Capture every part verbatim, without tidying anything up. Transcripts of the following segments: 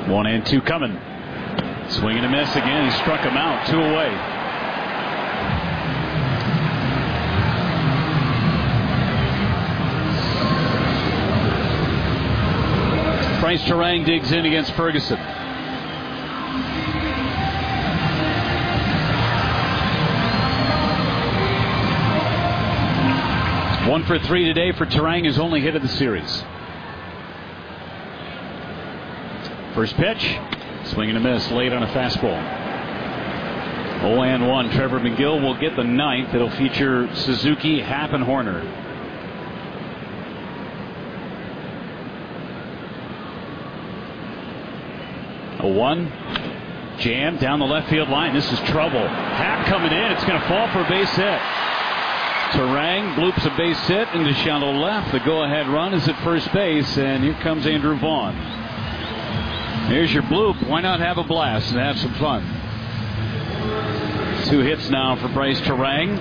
One and two coming. Swing and a miss again. He struck him out. Two away. Brice Turang digs in against Ferguson. One for three today for Turang, his only hit of the series. First pitch, swing and a miss, late on a fastball. oh and one. Trevor Megill will get the ninth. It'll feature Suzuki, Happ, and Horner. A one, jam down the left field line. This is trouble. Happ coming in. It's going to fall for a base hit. Turang bloops a base hit into shallow left. The go-ahead run is at first base, and here comes Andrew Vaughn. Here's your bloop. Why not have a blast and have some fun? Two hits now for Brice Turang.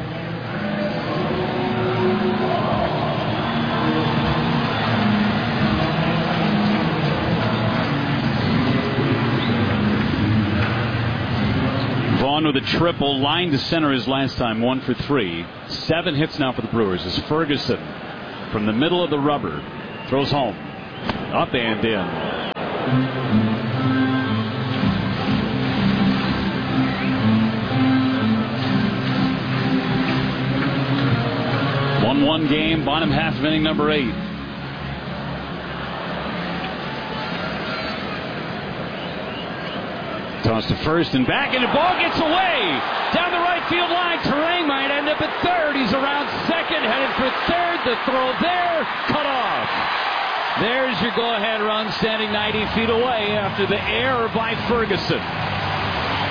Vaughn with a triple, line to center his last time, one for three. Seven hits now for the Brewers as Ferguson from the middle of the rubber throws home. Up and in. one one game, bottom half of inning number eight. Toss to first and back, and the ball gets away. Down the right field line. Turang might end up at third. He's around second, headed for third. The throw there, cut off. There's your go-ahead run, standing ninety feet away after the error by Ferguson.